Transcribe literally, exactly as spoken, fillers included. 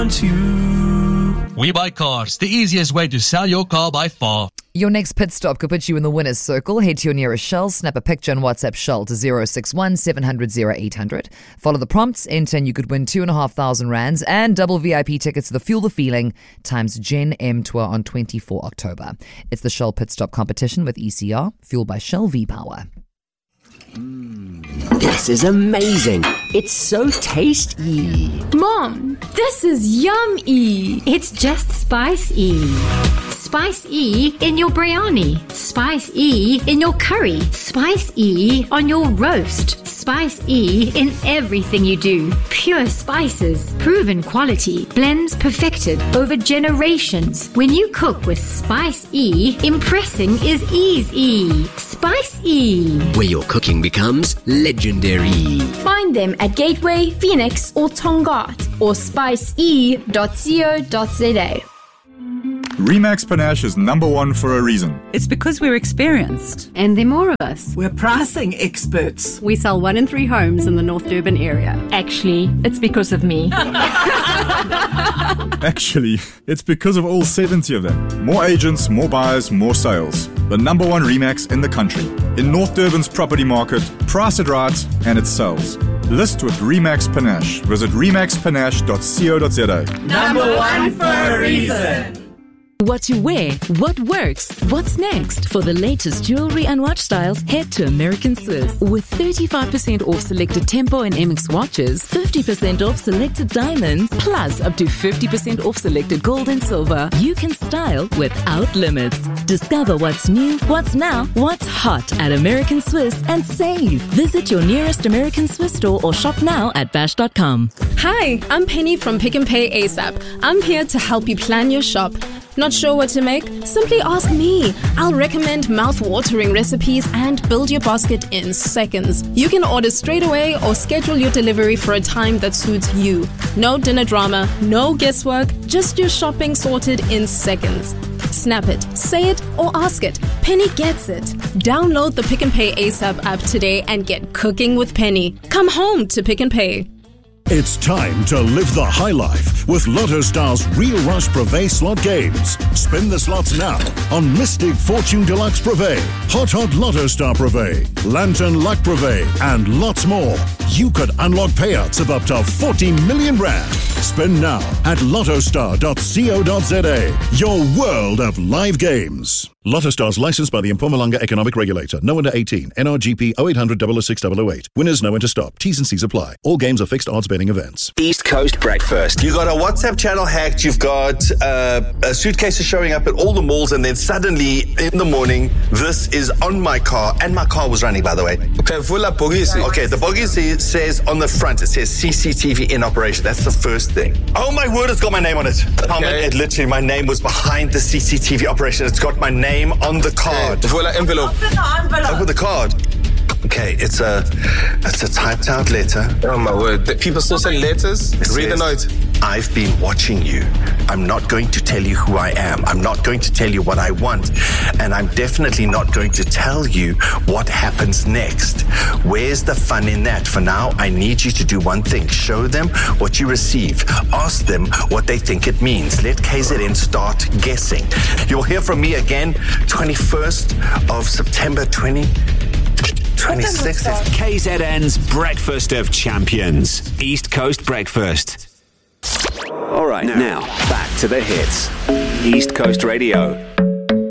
want you. We Buy Cars, the easiest way to sell your car by far. Your next pit stop could put you in the winner's circle. Head to your nearest Shell, snap a picture and WhatsApp Shell to zero six one seven hundred eight hundred. Follow the prompts, enter and you could win two and a half thousand rands and double V I P tickets to the Fuel the Feeling times Gen M tour on twenty-fourth of October. It's the Shell Pit Stop competition with E C R, fueled by Shell V-Power. This is amazing. It's so tasty. Mom, this is yummy. It's just Spice-E. Spice-E in your biryani. Spice-E in your curry. Spice-E on your roast. Spice-E in everything you do. Pure spices, proven quality, blends perfected over generations. When you cook with Spice-E, impressing is easy. Spice-E. Where your cooking becomes legendary. Find them at Gateway, Phoenix, or Tongaat, or spice e dot co dot za. Remax Panache is number one for a reason. It's because we're experienced. And there are more of us. We're pricing experts. We sell one in three homes in the North Durban area. Actually, it's because of me. Actually, it's because of all seventy of them. More agents, more buyers, more sales. The number one Remax in the country. In North Durban's property market, price it right, and it sells. List with Remax Panache. Visit remax panache dot co dot za. Number one for a reason. What to wear, what works, what's next? For the latest jewelry and watch styles, head to American Swiss. With thirty-five percent off selected Tempo and M X watches, fifty percent off selected diamonds, plus up to fifty percent off selected gold and silver, you can style without limits. Discover what's new, what's now, what's hot at American Swiss and save. Visit your nearest American Swiss store or shop now at bash dot com. Hi, I'm Penny from Pick and Pay ASAP. I'm here to help you plan your shop. Not sure what to make? Simply ask me. I'll recommend mouth-watering recipes and build your basket in seconds. You can order straight away or schedule your delivery for a time that suits you. No dinner drama, no guesswork, just your shopping sorted in seconds. Snap it, say it, or ask it. Penny gets it. Download the Pick and Pay ASAP app today and get cooking with Penny. Come home to Pick and Pay. It's time to live the high life with Lotto Star's Real Rush Privé slot games. Spin the slots now on Mystic Fortune Deluxe Privé, Hot Hot Lotto Star Privé, Lantern Luck Privé, and lots more. You could unlock payouts of up to forty million rand. Spin now at lotto star dot co dot za. Your world of live games. Lotto Stars licensed by the Mpumalanga Economic Regulator. No under eighteen. N R G P oh eight hundred, oh oh six, oh oh eight. Winners know when to stop. T's and C's apply. All games are fixed odds betting events. East Coast Breakfast. You got a WhatsApp channel hacked. You've got uh, uh, suitcases showing up at all the malls, and then suddenly in the morning, this is on my car, and my car was running, by the way. Okay, okay, the bogisi says on the front, it says C C T V in operation. That's the first thing. Oh my word, it's got my name on it. Okay. It literally, my name was behind the C C T V operation. It's got my name on the card. Okay. Envelope. Open the envelope. Open the card. Okay, it's a it's a typed out letter. Oh my word. The people still send letters? It Read the note. I've been watching you. I'm not going to tell you who I am. I'm not going to tell you what I want. And I'm definitely not going to tell you what happens next. Where's the fun in that? For now, I need you to do one thing. Show them what you receive. Ask them what they think it means. Let K Z N start guessing. You'll hear from me again twenty-first of September twenty twenty-six. K Z N's Breakfast of Champions. East Coast Breakfast. All right, now, now back to the hits. East Coast Radio.